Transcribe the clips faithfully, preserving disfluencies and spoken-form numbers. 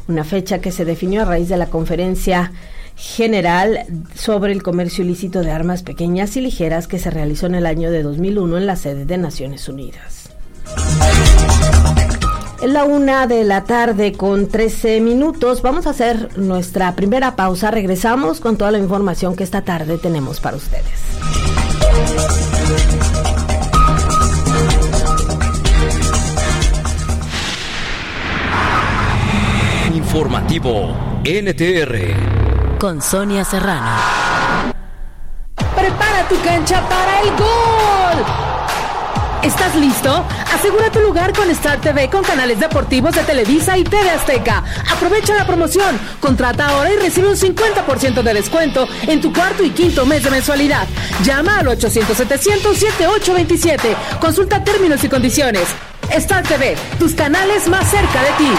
una fecha que se definió a raíz de la conferencia general sobre el comercio ilícito de armas pequeñas y ligeras que se realizó en el año de dos mil uno en la sede de Naciones Unidas. Es la una de la tarde con trece minutos. Vamos a hacer nuestra primera pausa. Regresamos con toda la información que esta tarde tenemos para ustedes. Informativo N T R con Sonia Serrano. Prepara tu cancha para el gol. ¿Estás listo? Asegura tu lugar con Star T V con canales deportivos de Televisa y T V Azteca. Aprovecha la promoción. Contrata ahora y recibe un cincuenta por ciento de descuento en tu cuarto y quinto mes de mensualidad. Llama al ochocientos setecientos setenta y ocho veintisiete. Consulta términos y condiciones. Star T V, tus canales más cerca de ti.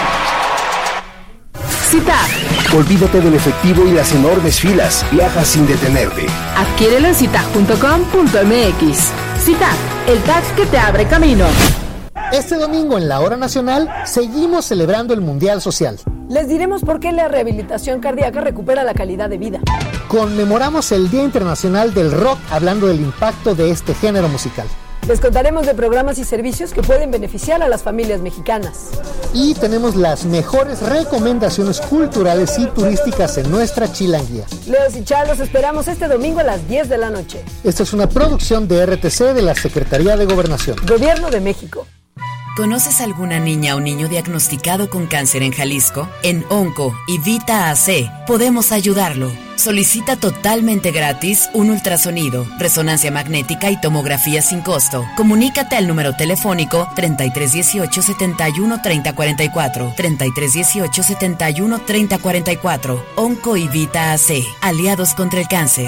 Citac. Olvídate del efectivo y las enormes filas. Viaja sin detenerte. Adquiérelo en citac punto com punto m x. Citac, el tax que te abre camino. Este domingo en la Hora Nacional seguimos celebrando el Mundial Social. Les diremos por qué la rehabilitación cardíaca recupera la calidad de vida. Conmemoramos el Día Internacional del Rock hablando del impacto de este género musical. Les contaremos de programas y servicios que pueden beneficiar a las familias mexicanas. Y tenemos las mejores recomendaciones culturales y turísticas en nuestra chilanguía. Leos y Char, los esperamos este domingo a las diez de la noche. Esta es una producción de R T C de la Secretaría de Gobernación. Gobierno de México. ¿Conoces alguna niña o niño diagnosticado con cáncer en Jalisco? En Onco y Vita A C podemos ayudarlo. Solicita totalmente gratis un ultrasonido, resonancia magnética y tomografía sin costo. Comunícate al número telefónico treinta y tres dieciocho setenta y uno treinta cuarenta y cuatro, treinta y tres dieciocho setenta y uno treinta cuarenta y cuatro. Onco y Vita A C, aliados contra el cáncer.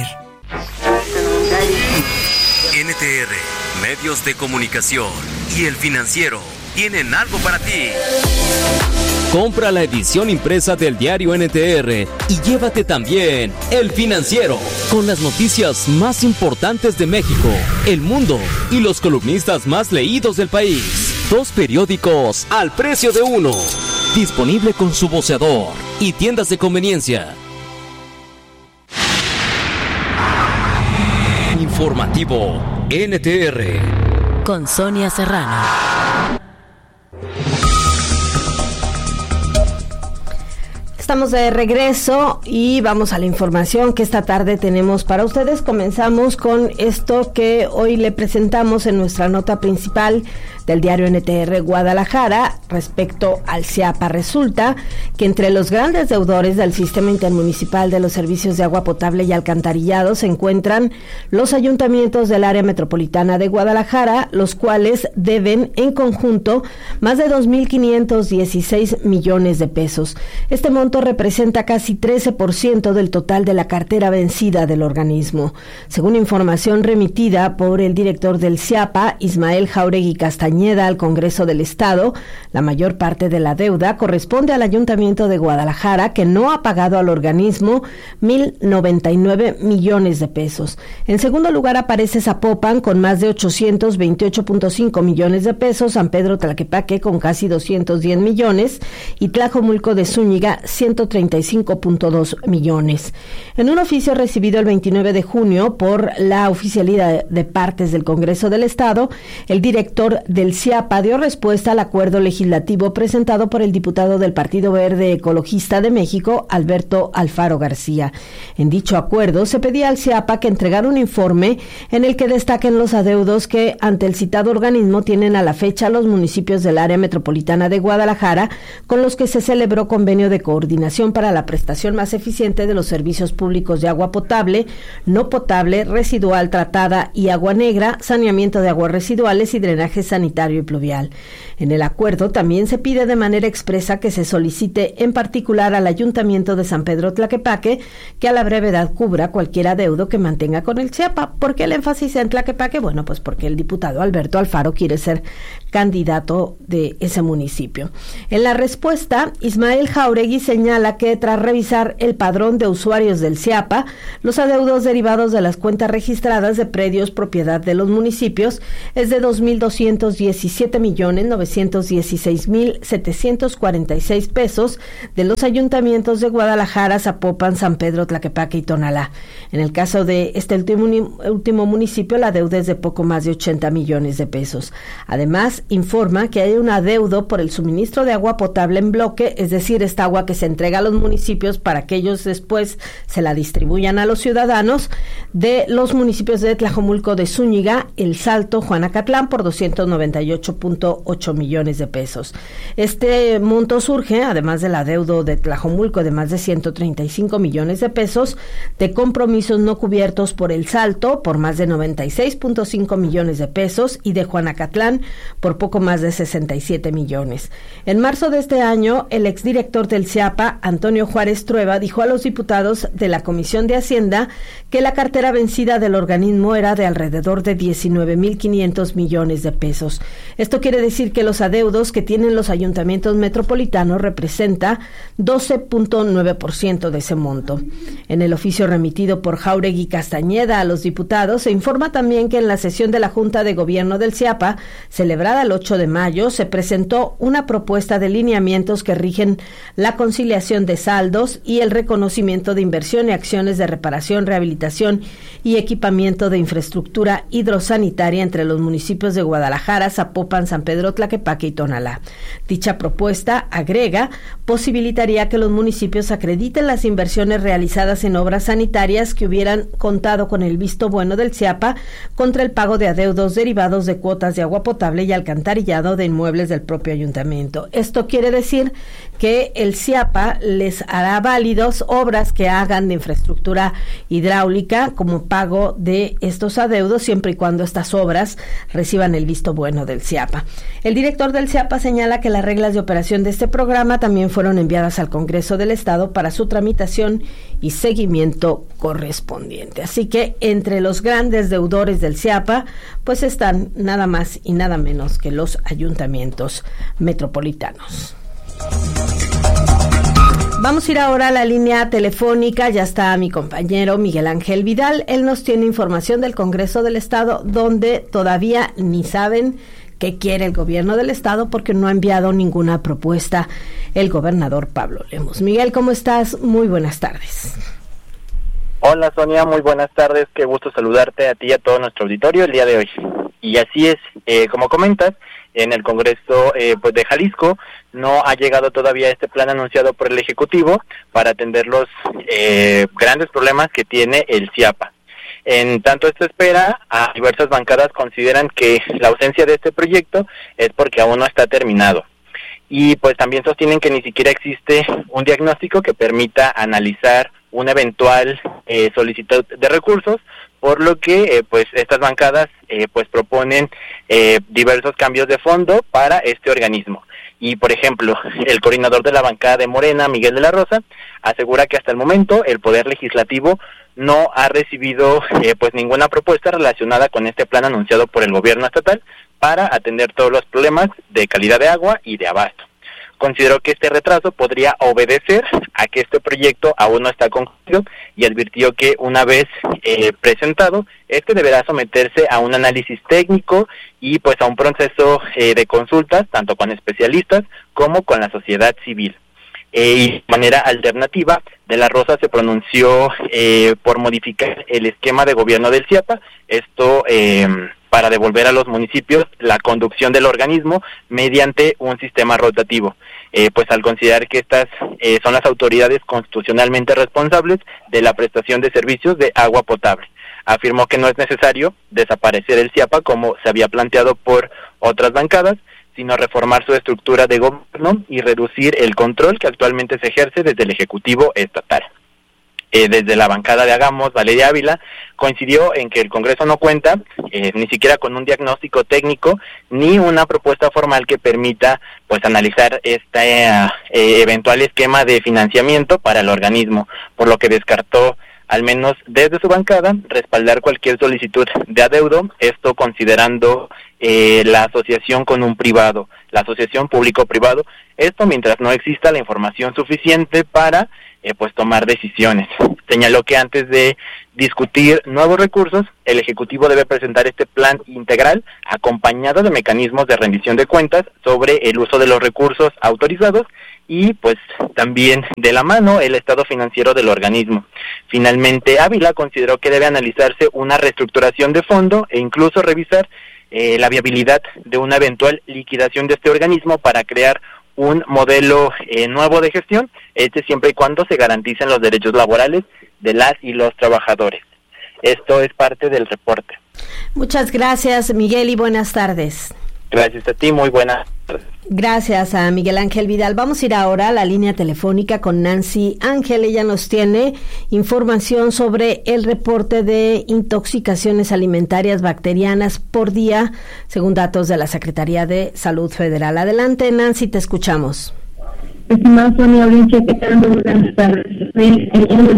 N T R, medios de comunicación y El Financiero tienen algo para ti. Compra la edición impresa del diario N T R y llévate también El Financiero, con las noticias más importantes de México, el mundo y los columnistas más leídos del país. Dos periódicos al precio de uno. Disponible con su voceador y tiendas de conveniencia. Informativo N T R con Sonia Serrano. Estamos de regreso y vamos a la información que esta tarde tenemos para ustedes. Comenzamos con esto que hoy le presentamos en nuestra nota principal del diario N T R Guadalajara respecto al CIAPA. Resulta que entre los grandes deudores del Sistema Intermunicipal de los Servicios de Agua Potable y Alcantarillado se encuentran los ayuntamientos del área metropolitana de Guadalajara, los cuales deben en conjunto más de dos mil quinientos dieciséis millones de pesos. Este monto representa casi trece por ciento del total de la cartera vencida del organismo. Según información remitida por el director del CIAPA, Ismael Jauregui Castañeda, al Congreso del Estado, la mayor parte de la deuda corresponde al Ayuntamiento de Guadalajara, que no ha pagado al organismo mil noventa y nueve millones de pesos. En segundo lugar aparece Zapopan con más de ochocientos veintiocho punto cinco millones de pesos, San Pedro Tlaquepaque con casi doscientos diez millones y Tlajomulco de Zúñiga ciento treinta y cinco punto dos millones. En un oficio recibido el veintinueve de junio por la Oficialía de Partes del Congreso del Estado, el director del CIAPA dio respuesta al acuerdo legislativo presentado por el diputado del Partido Verde Ecologista de México, Alberto Alfaro García. En dicho acuerdo se pedía al CIAPA que entregara un informe en el que destaquen los adeudos que ante el citado organismo tienen a la fecha los municipios del área metropolitana de Guadalajara, con los que se celebró convenio de coordinación para la prestación más eficiente de los servicios públicos de agua potable, no potable, residual tratada y agua negra, saneamiento de aguas residuales y drenaje sanitario y pluvial. En el acuerdo también se pide de manera expresa que se solicite en particular al Ayuntamiento de San Pedro Tlaquepaque que a la brevedad cubra cualquier adeudo que mantenga con el CIAPA. ¿Por qué el énfasis en Tlaquepaque? Bueno, pues porque el diputado Alberto Alfaro quiere ser candidato de ese municipio. En la respuesta, Ismael Jauregui señala que tras revisar el padrón de usuarios del CIAPA, los adeudos derivados de las cuentas registradas de predios propiedad de los municipios es de dos mil doscientos diez diecisiete millones novecientos dieciséis mil setecientos cuarenta y seis pesos de los ayuntamientos de Guadalajara, Zapopan, San Pedro, Tlaquepaque y Tonalá. En el caso de este último, último municipio, la deuda es de poco más de ochenta millones de pesos. Además, informa que hay un adeudo por el suministro de agua potable en bloque, es decir, esta agua que se entrega a los municipios para que ellos después se la distribuyan a los ciudadanos, de los municipios de Tlajomulco de Zúñiga, El Salto, Juanacatlán, por doscientos noventa y ocho punto ocho millones de pesos. Este monto surge, además del adeudo de Tlajomulco de más de ciento treinta y cinco millones de pesos, de compromisos no cubiertos por El Salto, por más de noventa y seis punto cinco millones de pesos, y de Juanacatlán, por poco más de sesenta y siete millones. En marzo de este año, el exdirector del CIAPA, Antonio Juárez Trueba, dijo a los diputados de la Comisión de Hacienda que la cartera vencida del organismo era de alrededor de diecinueve mil quinientos millones de pesos. Esto quiere decir que los adeudos que tienen los ayuntamientos metropolitanos representa doce punto nueve por ciento de ese monto. En el oficio remitido por Jáuregui Castañeda a los diputados, se informa también que en la sesión de la Junta de Gobierno del CIAPA, celebrada el ocho de mayo, se presentó una propuesta de lineamientos que rigen la conciliación de saldos y el reconocimiento de inversión y acciones de reparación, rehabilitación y equipamiento de infraestructura hidrosanitaria entre los municipios de Guadalajara, Zapopan, San Pedro, Tlaquepaque y Tonalá. Dicha propuesta, agrega, posibilitaría que los municipios acrediten las inversiones realizadas en obras sanitarias que hubieran contado con el visto bueno del CIAPA contra el pago de adeudos derivados de cuotas de agua potable y alcantarillado de inmuebles del propio ayuntamiento. Esto quiere decir que el CIAPA les hará válidos obras que hagan de infraestructura hidráulica como pago de estos adeudos, siempre y cuando estas obras reciban el visto bueno del CIAPA. El director del CIAPA señala que las reglas de operación de este programa también fueron enviadas al Congreso del Estado para su tramitación y seguimiento correspondiente. Así que entre los grandes deudores del CIAPA, pues están nada más y nada menos que los ayuntamientos metropolitanos. Vamos a ir ahora a la línea telefónica. Ya está mi compañero Miguel Ángel Vidal. Él nos tiene información del Congreso del Estado, donde todavía ni saben qué quiere el gobierno del Estado porque no ha enviado ninguna propuesta el gobernador Pablo Lemos. Miguel, ¿cómo estás? Muy buenas tardes. Hola Sonia, muy buenas tardes. Qué gusto saludarte a ti y a todo nuestro auditorio el día de hoy. Y así es, eh, como comentas, en el Congreso eh, pues de Jalisco no ha llegado todavía este plan anunciado por el Ejecutivo para atender los eh, grandes problemas que tiene el CIAPA. En tanto esta espera, a diversas bancadas consideran que la ausencia de este proyecto es porque aún no está terminado. Y pues también sostienen que ni siquiera existe un diagnóstico que permita analizar una eventual eh, solicitud de recursos, por lo que eh, pues estas bancadas eh, pues proponen eh, diversos cambios de fondo para este organismo. Y por ejemplo, el coordinador de la bancada de Morena, Miguel de la Rosa, asegura que hasta el momento el Poder Legislativo no ha recibido eh, pues ninguna propuesta relacionada con este plan anunciado por el gobierno estatal para atender todos los problemas de calidad de agua y de abasto. Consideró que este retraso podría obedecer a que este proyecto aún no está concluido y advirtió que una vez eh, presentado, este deberá someterse a un análisis técnico y pues a un proceso eh, de consultas, tanto con especialistas como con la sociedad civil. Eh, y de manera alternativa, De la Rosa se pronunció eh, por modificar el esquema de gobierno del CIAPA, esto eh, para devolver a los municipios la conducción del organismo mediante un sistema rotativo, eh, pues al considerar que estas eh, son las autoridades constitucionalmente responsables de la prestación de servicios de agua potable. Afirmó que no es necesario desaparecer el CIAPA como se había planteado por otras bancadas, sino reformar su estructura de gobierno y reducir el control que actualmente se ejerce desde el Ejecutivo estatal. Eh, desde la bancada de Hagamos, Valeria Ávila coincidió en que el Congreso no cuenta eh, ni siquiera con un diagnóstico técnico ni una propuesta formal que permita pues analizar este eh, eventual esquema de financiamiento para el organismo, por lo que descartó, al menos desde su bancada, respaldar cualquier solicitud de adeudo, esto considerando eh, la asociación con un privado, la asociación público-privado, esto mientras no exista la información suficiente para eh, pues tomar decisiones. Señaló que antes de discutir nuevos recursos, el Ejecutivo debe presentar este plan integral acompañado de mecanismos de rendición de cuentas sobre el uso de los recursos autorizados y pues también de la mano el estado financiero del organismo. Finalmente, Ávila consideró que debe analizarse una reestructuración de fondo e incluso revisar eh, la viabilidad de una eventual liquidación de este organismo para crear un modelo eh, nuevo de gestión, este siempre y cuando se garanticen los derechos laborales de las y los trabajadores. Esto es parte del reporte. Muchas gracias, Miguel, y buenas tardes. Gracias a ti, muy buenas tardes. Gracias a Miguel Ángel Vidal. Vamos a ir ahora a la línea telefónica con Nancy Ángel. Ella nos tiene información sobre el reporte de intoxicaciones alimentarias bacterianas por día, según datos de la Secretaría de Salud Federal. Adelante, Nancy, te escuchamos. Estimada Sonia, audiencia, ¿qué tal? Buenas tardes. En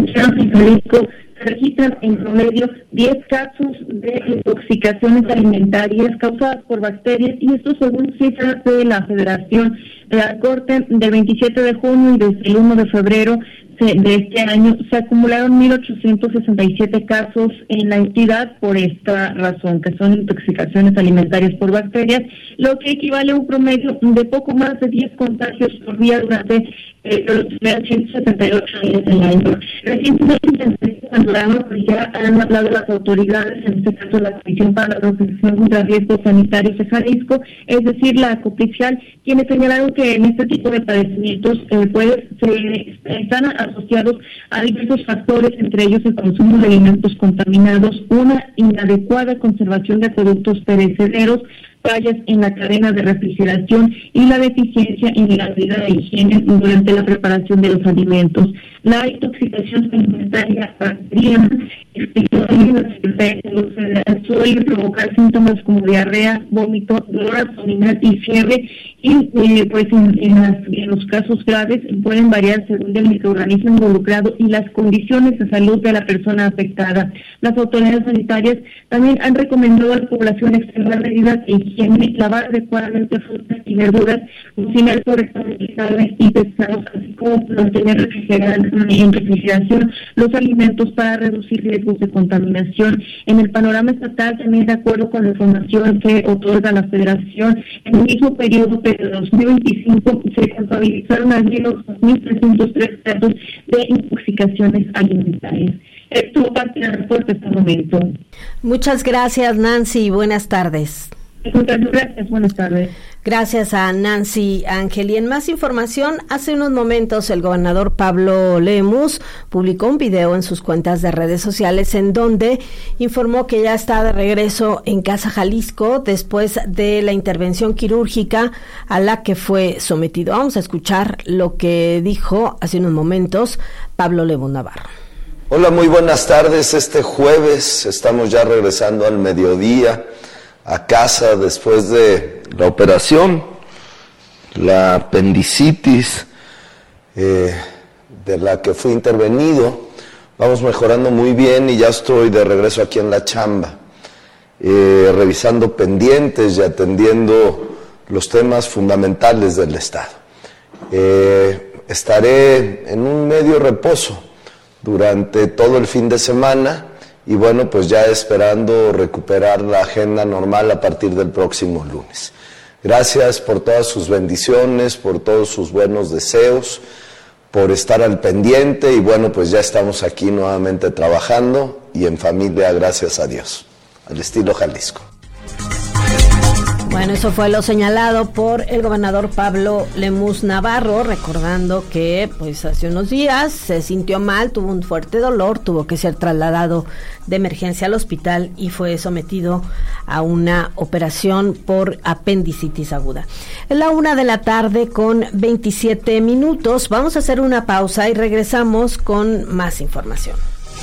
el Jalisco se registran en promedio diez casos de intoxicaciones alimentarias causadas por bacterias, y esto según cifras de la Federación de la Corte del veintisiete de junio, y desde el uno de febrero de este año se acumularon mil ochocientos sesenta y siete casos en la entidad por esta razón, que son intoxicaciones alimentarias por bacterias, lo que equivale a un promedio de poco más de diez contagios por día durante eh, los primeros ciento setenta y ocho días del año. Recientemente, en este panorama, pues ya han hablado las autoridades, en este caso la Comisión para la Protección contra Riesgos Sanitarios de Jalisco, es decir, la COPRIXAL, quienes señalaron que en este tipo de padecimientos eh, pues se están asociados a diversos factores, entre ellos el consumo de alimentos contaminados, una inadecuada conservación de productos perecederos, fallas en la cadena de refrigeración y la deficiencia en la medida de higiene durante la preparación de los alimentos. La intoxicación alimentaria bacteriana, explicó la Secretaría de Salud Federal, suele provocar síntomas como diarrea, vómito, dolor abdominal y fiebre, y eh, pues en, en, las, en los casos graves pueden variar según el microorganismo involucrado y las condiciones de salud de la persona afectada. Las autoridades sanitarias también han recomendado a la población extremar medidas de higiene, lavar adecuadamente frutas y verduras, cocinar correctamente carne y pescados, así como mantener refrigerados en refrigeración los alimentos para reducir riesgos de contaminación. En el panorama estatal, también de acuerdo con la información que otorga la Federación, en el mismo periodo de dos mil veinticinco se contabilizaron al menos dos mil trescientos tres casos de intoxicaciones alimentarias. Esto parte del reporte hasta el momento. Muchas gracias, Nancy. Buenas tardes. Gracias, buenas tardes. Gracias a Nancy Ángel. Y en más información, hace unos momentos el gobernador Pablo Lemus publicó un video en sus cuentas de redes sociales en donde informó que ya está de regreso en Casa Jalisco después de la intervención quirúrgica a la que fue sometido. Vamos a escuchar lo que dijo hace unos momentos Pablo Lemus Navarro. Hola, muy buenas tardes. Este jueves estamos ya regresando al mediodía a casa después de la operación, la apendicitis eh, de la que fui intervenido. Vamos mejorando muy bien y ya estoy de regreso aquí en la chamba, eh, revisando pendientes y atendiendo los temas fundamentales del Estado. Eh, estaré en un medio reposo durante todo el fin de semana y bueno, pues ya esperando recuperar la agenda normal a partir del próximo lunes. Gracias por todas sus bendiciones, por todos sus buenos deseos, por estar al pendiente y bueno, pues ya estamos aquí nuevamente trabajando y en familia, gracias a Dios, al estilo Jalisco. Bueno, eso fue lo señalado por el gobernador Pablo Lemus Navarro, recordando que pues hace unos días se sintió mal, tuvo un fuerte dolor, tuvo que ser trasladado de emergencia al hospital y fue sometido a una operación por apendicitis aguda. Es la una de la tarde con veintisiete minutos. Vamos a hacer una pausa y regresamos con más información.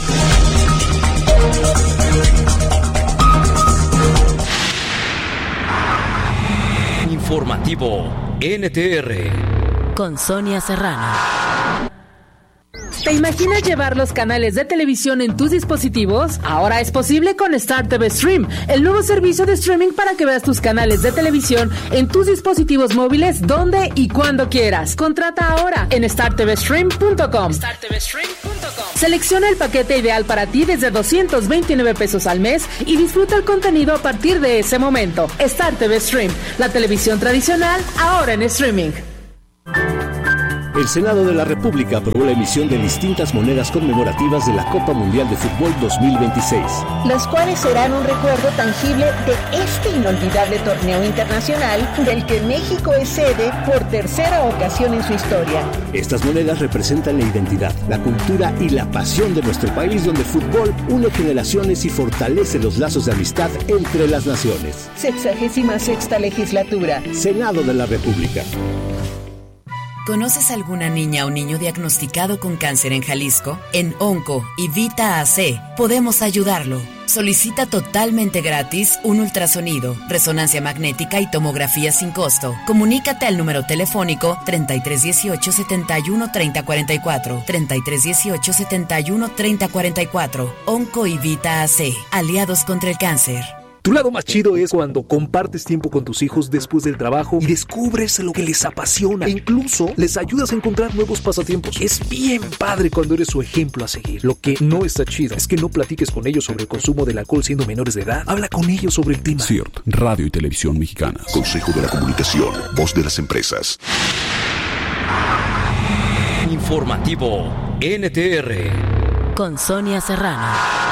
Informativo N T R con Sonia Serrano. ¿Te imaginas llevar los canales de televisión en tus dispositivos? Ahora es posible con Star T V Stream, el nuevo servicio de streaming para que veas tus canales de televisión en tus dispositivos móviles donde y cuando quieras. Contrata ahora en star t v stream punto com. star t v stream punto com com. Selecciona el paquete ideal para ti desde doscientos veintinueve pesos al mes y disfruta el contenido a partir de ese momento. Star T V Stream, la televisión tradicional, ahora en streaming. El Senado de la República aprobó la emisión de distintas monedas conmemorativas de la Copa Mundial de Fútbol dos mil veintiséis. Las cuales serán un recuerdo tangible de este inolvidable torneo internacional del que México es sede por tercera ocasión en su historia. Estas monedas representan la identidad, la cultura y la pasión de nuestro país, donde el fútbol une generaciones y fortalece los lazos de amistad entre las naciones. Sexagésima sexta legislatura. Senado de la República. ¿Conoces alguna niña o niño diagnosticado con cáncer en Jalisco? En Onco y Vita A C podemos ayudarlo. Solicita totalmente gratis un ultrasonido, resonancia magnética y tomografía sin costo. Comunícate al número telefónico treinta y tres dieciocho setenta y uno treinta cuarenta y cuatro, treinta y tres dieciocho setenta y uno treinta cuarenta y cuatro. Onco y Vita A C, aliados contra el cáncer. Tu lado más chido es cuando compartes tiempo con tus hijos después del trabajo y descubres lo que les apasiona e incluso les ayudas a encontrar nuevos pasatiempos. Es bien padre cuando eres su ejemplo a seguir. Lo que no está chido es que no platiques con ellos sobre el consumo del alcohol siendo menores de edad. Habla con ellos sobre el tema. C I R T, Radio y Televisión Mexicana. Consejo de la Comunicación, voz de las empresas. Informativo N T R con Sonia Serrano.